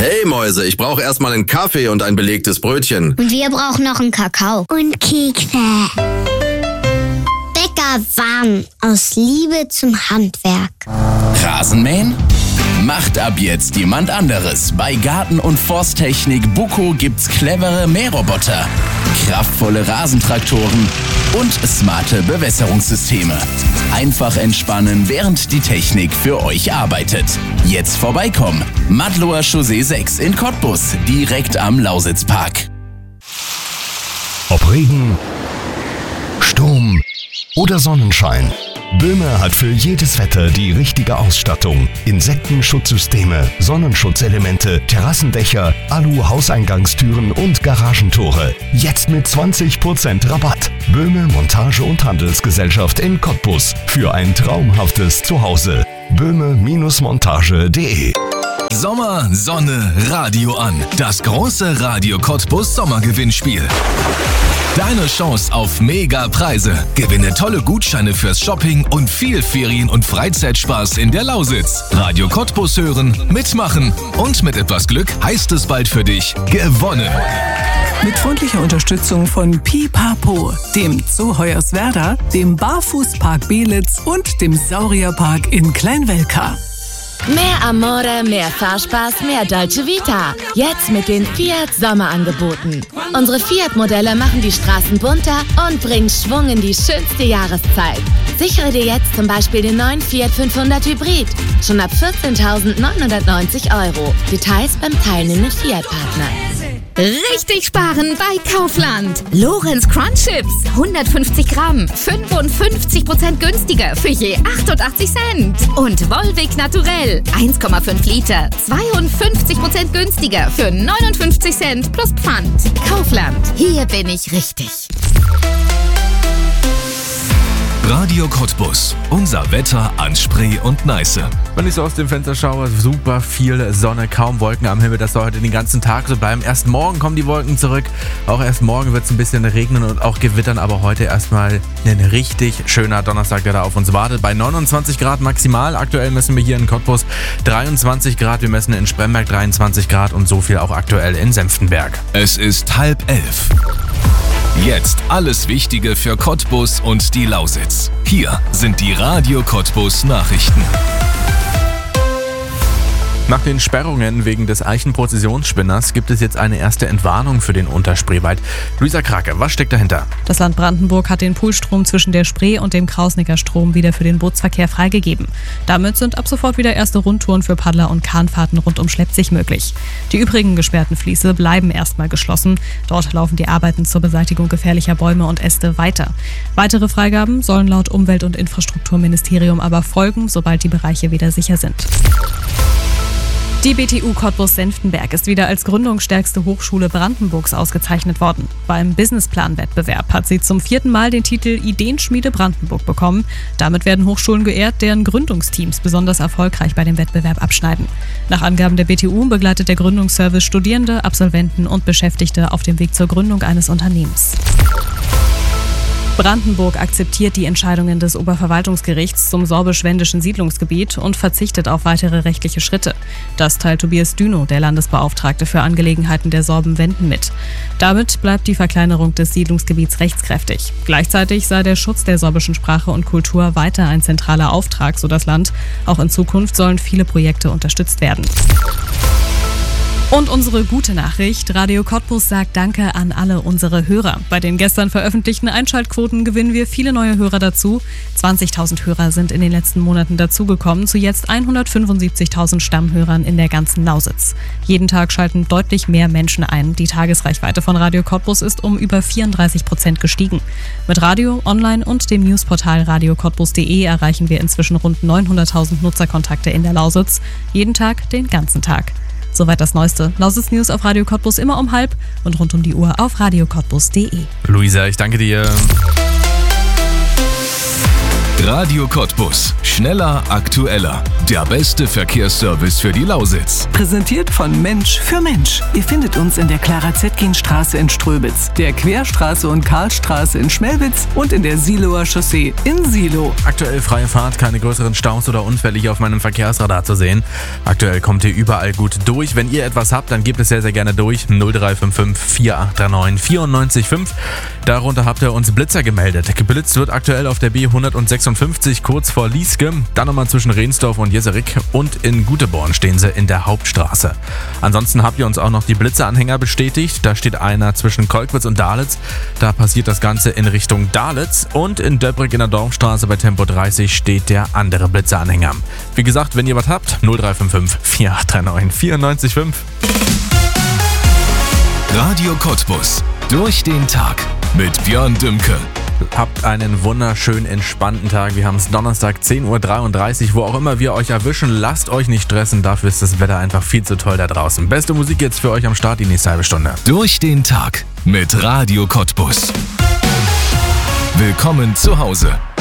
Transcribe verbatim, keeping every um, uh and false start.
Hey Mäuse, ich brauche erstmal einen Kaffee und ein belegtes Brötchen. Und wir brauchen noch einen Kakao. Und Kekse. Bäcker warm. Aus Liebe zum Handwerk. Rasenmähen? Macht ab jetzt jemand anderes. Bei Garten- und Forsttechnik Buko gibt's clevere Mähroboter, kraftvolle Rasentraktoren und smarte Bewässerungssysteme. Einfach entspannen, während die Technik für euch arbeitet. Jetzt vorbeikommen. Madloer Chaussee sechs in Cottbus, direkt am Lausitzpark. Ob Regen, Sturm oder Sonnenschein. Böhme hat für jedes Wetter die richtige Ausstattung. Insektenschutzsysteme, Sonnenschutzelemente, Terrassendächer, Alu-Hauseingangstüren und Garagentore. Jetzt mit zwanzig Prozent Rabatt. Böhme Montage- und Handelsgesellschaft in Cottbus. Für ein traumhaftes Zuhause. böhme Montage punkt de. Sommer, Sonne, Radio an. Das große Radio Cottbus Sommergewinnspiel. Deine Chance auf Mega-Preise. Gewinne tolle Gutscheine fürs Shopping und viel Ferien- und Freizeitspaß in der Lausitz. Radio Cottbus hören, mitmachen und mit etwas Glück heißt es bald für dich gewonnen. Mit freundlicher Unterstützung von Pipapo, dem Zoo Hoyerswerda, dem Barfußpark Belitz und dem Saurierpark in Kleinwelka. Mehr Amore, mehr Fahrspaß, mehr Dolce Vita. Jetzt mit den Fiat Sommerangeboten. Unsere Fiat-Modelle machen die Straßen bunter und bringen Schwung in die schönste Jahreszeit. Sichere dir jetzt zum Beispiel den neuen Fiat fünfhundert Hybrid. Schon ab vierzehntausendneunhundertneunzig Euro. Details beim teilnehmenden Fiat-Partner. Richtig sparen bei Kaufland. Lorenz Crunch Chips, hundertfünfzig Gramm, fünfundfünfzig Prozent günstiger für je achtundachtzig Cent. Und Volvic Naturell, eins Komma fünf Liter, zweiundfünfzig Prozent günstiger für neunundfünfzig Cent plus Pfand. Kaufland, hier bin ich richtig. Radio Cottbus, unser Wetter an Spree und Neiße. Wenn ich so aus dem Fenster schaue, super viel Sonne, kaum Wolken am Himmel. Das soll heute den ganzen Tag so bleiben. Erst morgen kommen die Wolken zurück. Auch erst morgen wird es ein bisschen regnen und auch gewittern. Aber heute erstmal ein richtig schöner Donnerstag, der da auf uns wartet. Bei neunundzwanzig Grad maximal. Aktuell messen wir hier in Cottbus dreiundzwanzig Grad. Wir messen in Spremberg dreiundzwanzig Grad und so viel auch aktuell in Senftenberg. Es ist halb elf. Jetzt alles Wichtige für Cottbus und die Lausitz. Hier sind die Radio Cottbus Nachrichten. Nach den Sperrungen wegen des Eichenprozessionsspinners gibt es jetzt eine erste Entwarnung für den Unterspreewald. Luisa Krake, was steckt dahinter? Das Land Brandenburg hat den Poolstrom zwischen der Spree und dem Krausnicker Strom wieder für den Bootsverkehr freigegeben. Damit sind ab sofort wieder erste Rundtouren für Paddler und Kahnfahrten rund um Schleppzig möglich. Die übrigen gesperrten Fließe bleiben erstmal geschlossen. Dort laufen die Arbeiten zur Beseitigung gefährlicher Bäume und Äste weiter. Weitere Freigaben sollen laut Umwelt- und Infrastrukturministerium aber folgen, sobald die Bereiche wieder sicher sind. Die B T U Cottbus-Senftenberg ist wieder als gründungsstärkste Hochschule Brandenburgs ausgezeichnet worden. Beim Businessplan-Wettbewerb hat sie zum vierten Mal den Titel Ideenschmiede Brandenburg bekommen. Damit werden Hochschulen geehrt, deren Gründungsteams besonders erfolgreich bei dem Wettbewerb abschneiden. Nach Angaben der B T U begleitet der Gründungsservice Studierende, Absolventen und Beschäftigte auf dem Weg zur Gründung eines Unternehmens. Brandenburg akzeptiert die Entscheidungen des Oberverwaltungsgerichts zum sorbisch-wendischen Siedlungsgebiet und verzichtet auf weitere rechtliche Schritte. Das teilt Tobias Düno, der Landesbeauftragte für Angelegenheiten der Sorben-Wenden, mit. Damit bleibt die Verkleinerung des Siedlungsgebiets rechtskräftig. Gleichzeitig sei der Schutz der sorbischen Sprache und Kultur weiter ein zentraler Auftrag, so das Land. Auch in Zukunft sollen viele Projekte unterstützt werden. Und unsere gute Nachricht, Radio Cottbus sagt Danke an alle unsere Hörer. Bei den gestern veröffentlichten Einschaltquoten gewinnen wir viele neue Hörer dazu. zwanzigtausend Hörer sind in den letzten Monaten dazugekommen, zu jetzt hundertfünfundsiebzigtausend Stammhörern in der ganzen Lausitz. Jeden Tag schalten deutlich mehr Menschen ein. Die Tagesreichweite von Radio Cottbus ist um über vierunddreißig Prozent gestiegen. Mit Radio, Online und dem Newsportal radio cottbus punkt de erreichen wir inzwischen rund neunhunderttausend Nutzerkontakte in der Lausitz. Jeden Tag, den ganzen Tag. Soweit das Neueste. Lausitz News auf Radio Cottbus immer um halb und rund um die Uhr auf radio cottbus punkt de. Luisa, ich danke dir. Radio Cottbus. Schneller, aktueller. Der beste Verkehrsservice für die Lausitz. Präsentiert von Mensch für Mensch. Ihr findet uns in der Clara-Zetkin-Straße in Ströbitz, der Querstraße und Karlstraße in Schmelwitz und in der Siloer Chaussee in Silo. Aktuell freie Fahrt, keine größeren Staus oder Unfälle hier auf meinem Verkehrsradar zu sehen. Aktuell kommt ihr überall gut durch. Wenn ihr etwas habt, dann gebt es sehr, sehr gerne durch. null drei fünf fünf, vier acht drei neun, vier neun fünf. Darunter habt ihr uns Blitzer gemeldet. Geblitzt wird aktuell auf der B hundertsechsundfünfzig kurz vor Lieske, dann nochmal zwischen Rehnsdorf und Jeserik und in Guteborn stehen sie in der Hauptstraße. Ansonsten habt ihr uns auch noch die Blitzeranhänger bestätigt. Da steht einer zwischen Kolkwitz und Dahletz. Da passiert das Ganze in Richtung Dahletz und in Döbrick in der Dorfstraße bei Tempo dreißig steht der andere Blitzeranhänger. Wie gesagt, wenn ihr was habt, null drei fünf fünf, vier acht drei neun, vier neun fünf. Radio Cottbus. Durch den Tag mit Björn Dümke. Habt einen wunderschön entspannten Tag. Wir haben es Donnerstag zehn Uhr dreiunddreißig. Wo auch immer wir euch erwischen, lasst euch nicht stressen. Dafür ist das Wetter einfach viel zu toll da draußen. Beste Musik jetzt für euch am Start die nächste halbe Stunde. Durch den Tag mit Radio Cottbus. Willkommen zu Hause.